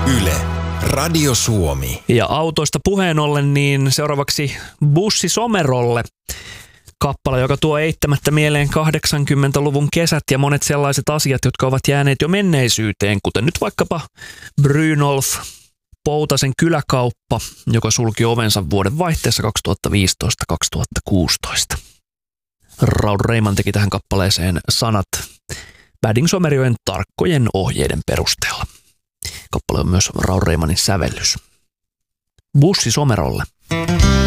Yle, Radio Suomi. Ja autoista puheen ollen, niin seuraavaksi Bussi Somerolle. Kappale, joka tuo eittämättä mieleen 80-luvun kesät ja monet sellaiset asiat, jotka ovat jääneet jo menneisyyteen, kuten nyt vaikkapa Brynolf Poutasen kyläkauppa, joka sulki ovensa vuoden vaihteessa 2015-2016. Raul Reiman teki tähän kappaleeseen sanat Väding-Somerjoen tarkkojen ohjeiden perusteella. Kappale on myös Raul Reimanin sävellys. Bussi Somerolle.